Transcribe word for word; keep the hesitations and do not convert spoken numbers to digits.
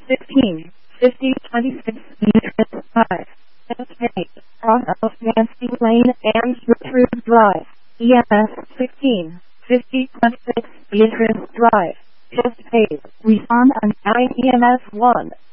sixteen, fifty, twenty-six, Beatrice five. Estate, off of Nancy Lane and Gertrude Drive. E M S sixteen, fifty, twenty-six, Beatrice Drive. Just paid. Refund and I E M S one.